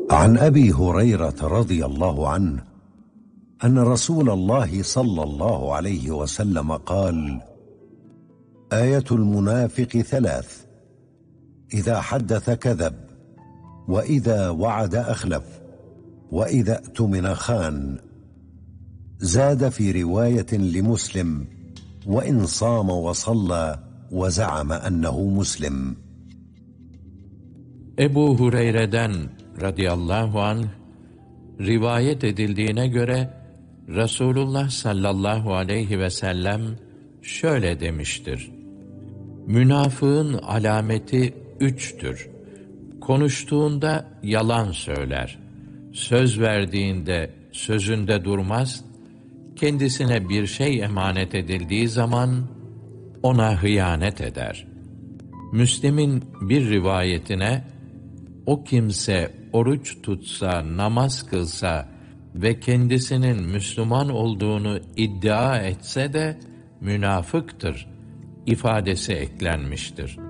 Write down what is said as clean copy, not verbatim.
عن أبي هريرة رضي الله عنه أن رسول الله صلى الله عليه وسلم قال: آية المنافق ثلاث: إذا حدث كذب، وإذا وعد أخلف، وإذا اؤتمن خان. زاد في رواية لمسلم: وإن صام وصلى وزعم أنه مسلم. Ebu Hureyre'den radıyallahu anh rivayet edildiğine göre Resulullah sallallahu aleyhi ve sellem şöyle demiştir: Münafığın alameti üçtür. Konuştuğunda yalan söyler. Söz verdiğinde sözünde durmaz. Kendisine bir şey emanet edildiği zaman ona hıyanet eder. Müslim'in bir rivayetine, o kimse oruç tutsa, namaz kılsa ve kendisinin Müslüman olduğunu iddia etse de münafıktır ifadesi eklenmiştir.